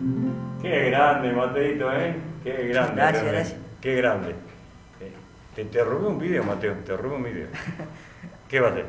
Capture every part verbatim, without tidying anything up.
Qué grande, Mateito, ¿eh? Qué grande. Gracias, realmente. gracias. Qué grande. Eh, Te, te robé un video, Mateo, te robé un video. ¿Qué va a hacer?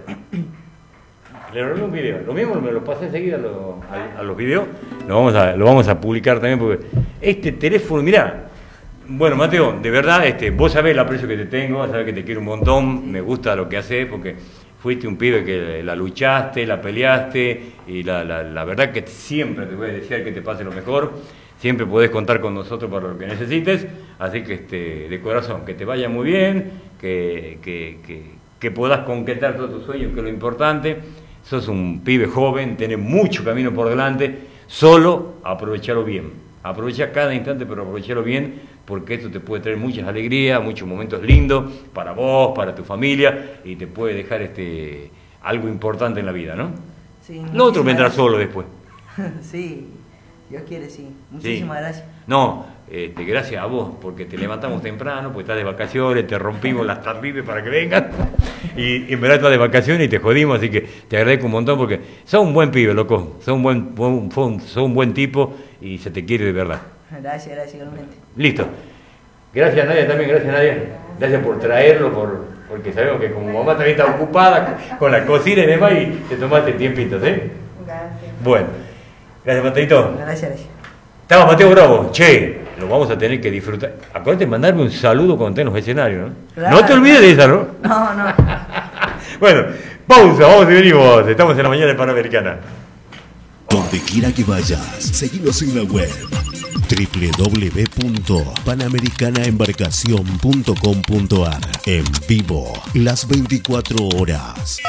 Le robé un video. Lo mismo me lo pasé enseguida a, lo- a- a los videos. Lo vamos, a, lo vamos a publicar también porque este teléfono, mirá. Bueno, Mateo, de verdad, este, vos sabés el aprecio que te tengo, sabés que te quiero un montón, me gusta lo que haces porque fuiste un pibe que la luchaste, la peleaste y la, la, la verdad que siempre te voy a desear que te pase lo mejor, siempre podés contar con nosotros para lo que necesites, así que este, de corazón, que te vaya muy bien, que, que, que, que puedas concretar todos tus sueños, que es lo importante, sos un pibe joven, tenés mucho camino por delante, solo aprovecharlo bien, aprovecha cada instante pero aprovecharlo bien, porque esto te puede traer muchas alegrías, muchos momentos lindos para vos, para tu familia, y te puede dejar este algo importante en la vida, ¿no? Sí, Lo otro vendrá gracias. solo después. Sí, Dios quiere, sí. Muchísimas Sí. gracias. No, este, gracias a vos, porque te levantamos temprano, porque estás de vacaciones, te rompimos las tardes para que vengas, y en verdad estás de vacaciones y te jodimos, así que te agradezco un montón, porque sos un buen pibe, loco, sos un buen, buen- sos un buen tipo, y se te quiere de verdad. Gracias, gracias, igualmente. Listo. Gracias Nadia también, gracias Nadia. Gracias por traerlo, por, porque sabemos que como mamá también está ocupada con la cocina y demás y te tomaste tiempitos, ¿eh? Gracias. Bueno, gracias Mateito. Gracias, gracias. Estaba Mateo Bravo, che, lo vamos a tener que disfrutar. Acuérdate de mandarme un saludo cuando estés en los escenarios, ¿no? Claro. No te olvides de esa, ¿no? No, no. Bueno, pausa, vamos y venimos. Estamos en la mañana de Panamericana. Donde quiera que vayas, seguinos en la web doble u doble u doble u punto panamericana embarcación punto com punto a r. En vivo, las veinticuatro horas.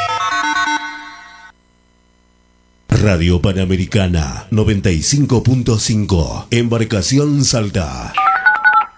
Radio Panamericana noventa y cinco punto cinco, Embarcación Salta.